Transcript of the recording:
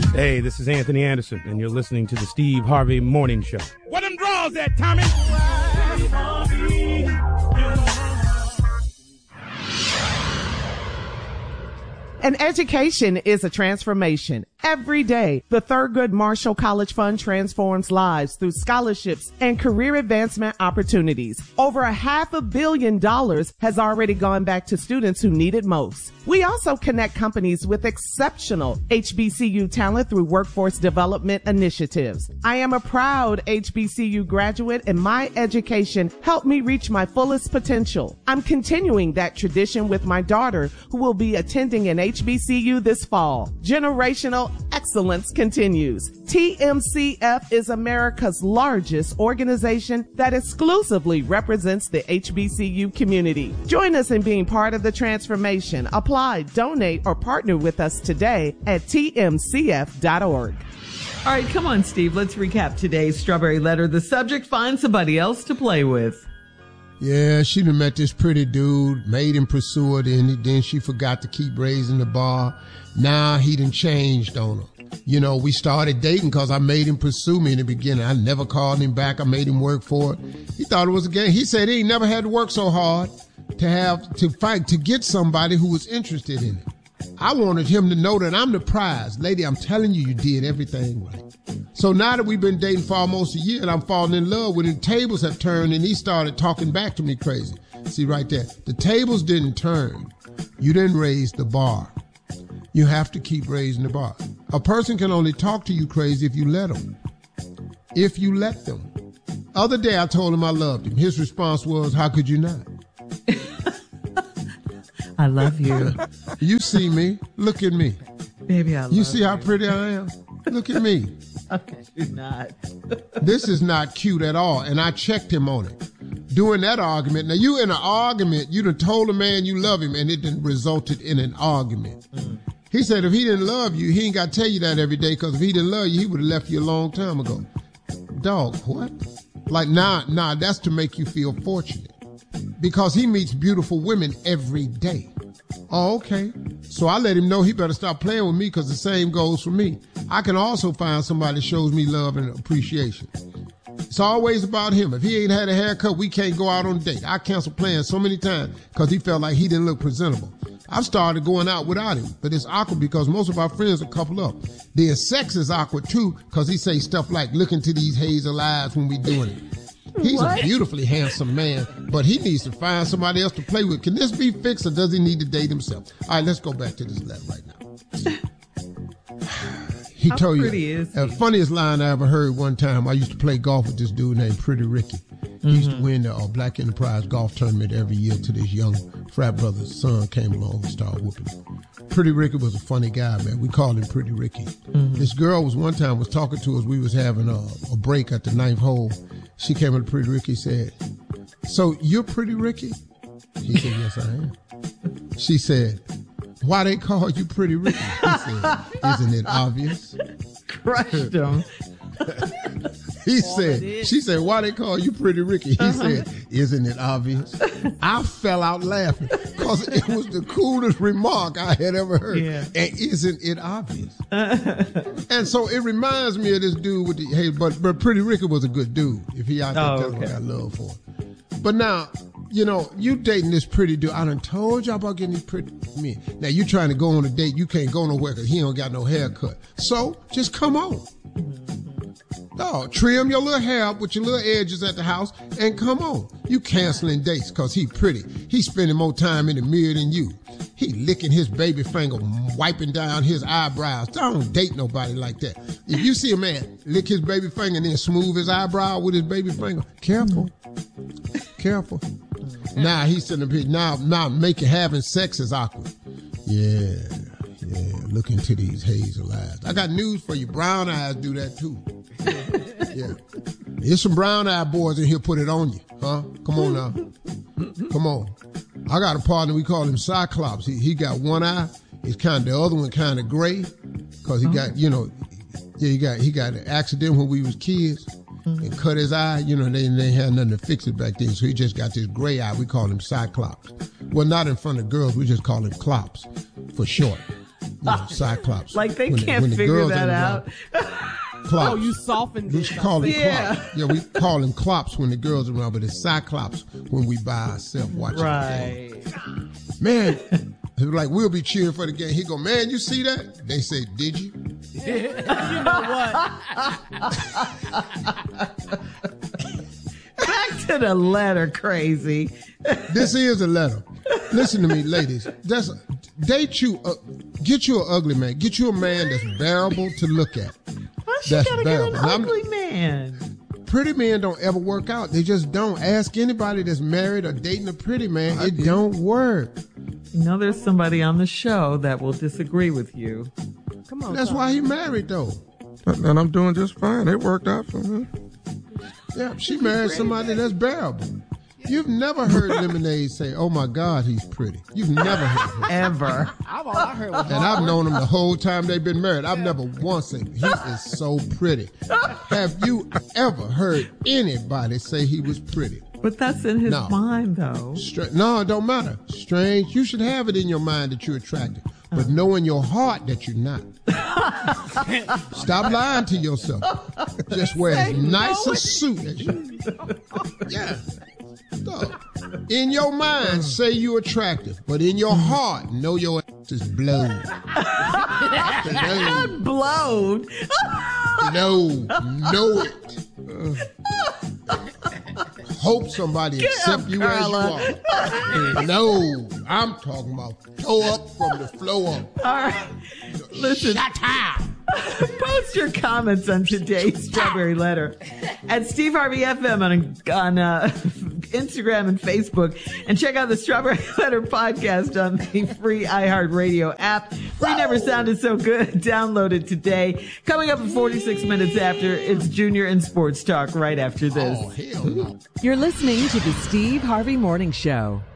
Hey, this is Anthony Anderson, and you're listening to the Steve Harvey Morning Show. What them draws at, Tommy? An education is a transformation. Every day, the Thurgood Marshall College Fund transforms lives through scholarships and career advancement opportunities. Over $500 million has already gone back to students who need it most. We also connect companies with exceptional HBCU talent through workforce development initiatives. I am a proud HBCU graduate, and my education helped me reach my fullest potential. I'm continuing that tradition with my daughter, who will be attending an HBCU this fall. Generational excellence continues. TMCF is America's largest organization that exclusively represents the HBCU community. Join us in being part of the transformation. Apply, donate, or partner with us today at tmcf.org. All right, come on, Steve. Let's recap today's Strawberry Letter. The subject: find somebody else to play with. Yeah, she done met this pretty dude, made him pursue her, then she forgot to keep raising the bar. Now he done changed on her. You know, we started dating because I made him pursue me in the beginning. I never called him back. I made him work for it. He thought it was a game. He said he ain't never had to work so hard to fight to get somebody who was interested in it. I wanted him to know that I'm the prize. Lady, I'm telling you, you did everything right. So now that we've been dating for almost a year and I'm falling in love with him, tables have turned and he started talking back to me crazy. See right there, the tables didn't turn. You didn't raise the bar. You have to keep raising the bar. A person can only talk to you crazy if you let them. If you let them. Other day I told him I loved him. His response was, how could you not? I love you. You see me. Look at me. Baby, I love you. See how pretty I am? Look at me. Okay, you're not. This is not cute at all. And I checked him on it. During that argument, now you in an argument, you done told a man you love him and it done resulted in an argument. He said if he didn't love you, he ain't got to tell you that every day, because if he didn't love you, he would have left you a long time ago. Dog, what? Like, nah, that's to make you feel fortunate. Because he meets beautiful women every day. Oh, okay. So I let him know he better stop playing with me, because the same goes for me. I can also find somebody that shows me love and appreciation. It's always about him. If he ain't had a haircut, we can't go out on a date. I canceled plans so many times because he felt like he didn't look presentable. I've started going out without him, but it's awkward because most of our friends are coupled up. Then sex is awkward too, because he say stuff like, look into these hazel eyes when we doing it. He's a beautifully handsome man, but he needs to find somebody else to play with. Can this be fixed, or does he need to date himself? All right, let's go back to this letter right now. He told you, the funniest line I ever heard one time, I used to play golf with this dude named Pretty Ricky. He used to win the Black Enterprise golf tournament every year till this young frat brother's son came along and started whooping him. Pretty Ricky was a funny guy, man. We called him Pretty Ricky. This girl was talking to us. We was having a break at the 9th hole. She came up to Pretty Ricky and said, so you're Pretty Ricky? He said, yes, I am. She said, why they call you Pretty Ricky? He said, isn't it obvious? Crushed him. She said, why they call you Pretty Ricky? He said, isn't it obvious? I fell out laughing because it was the coolest remark I had ever heard. Yeah. And isn't it obvious? And so it reminds me of this dude with but Pretty Ricky was a good dude. If he out there telling me I got love for him. But now, you know, you dating this pretty dude. I done told y'all about getting these pretty men. Now you trying to go on a date. You can't go nowhere because he don't got no haircut. So just come on. Dog, trim your little hair up with your little edges at the house and come on. You canceling dates because he pretty. He spending more time in the mirror than you. He licking his baby finger, wiping down his eyebrows. Don't date nobody like that. If you see a man lick his baby finger and then smooth his eyebrow with his baby finger, careful. Careful. Now he's sitting up here, now making having sex is awkward. Yeah, look into these hazel eyes. I got news for you. Brown eyes do that too. Yeah. There's some brown eyed boys in here, put it on you. Huh? Come on now. Come on. I got a partner, we call him Cyclops. He got one eye. It's the other one kind of gray. Cause he got, he got an accident when we was kids and cut his eye. They had nothing to fix it back then. So he just got this gray eye. We call him Cyclops. Well, not in front of girls. We just call him Clops for short. Cyclops. Like they can't figure that out. Clops. Oh, you softened We it. call him Yeah. Clops. Yeah, we call him Clops when the girls are around, but it's Cyclops when we by ourselves watching Right. the game. Man, like we'll be cheering for the game. He go, man, you see that? They say, did you? You know what? Back to the letter, crazy. This is a letter. Listen to me, ladies. Get you an ugly man. Get you a man that's bearable to look at. Why she That's gotta get an bearable. ugly man? Pretty men don't ever work out. They just don't. Ask anybody that's married or dating a pretty man. It don't work. You know, there's somebody on the show that will disagree with you. Come on. That's why he married, though. And I'm doing just fine. It worked out for me. Yeah, she married somebody that's bearable. You've never heard Lemonade say, oh my God, he's pretty. You've never heard her. Ever. All I heard was And I've known him the whole time they've been married. I've never once said, he is so pretty. Have you ever heard anybody say he was pretty? But that's in his No. mind, though. No, it don't matter. Strange. You should have it in your mind that you're attractive, but know in your heart that you're not. Stop lying to yourself. Just wear as nice a suit as you. Yeah. So, in your mind, say you're attractive, but in your heart, know your ass is blown. Blown. Know it. Hope somebody accept you Carla. as you are. No, I'm talking about toe up from the floor up. All right. Listen. Shut up. Post your comments on today's Strawberry Letter at Steve Harvey FM on Instagram and Facebook, and check out the Strawberry Letter podcast on the free iHeartRadio app. Free never sounded so good. Download it today. Coming up at 46 minutes after, it's Junior and Sports Talk right after this. Oh, hell no. You're listening to the Steve Harvey Morning Show.